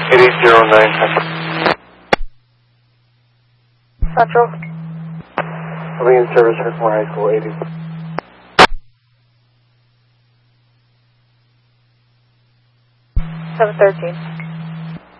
8809 Central. Central. I'll be in service for High School 80. Seven 13.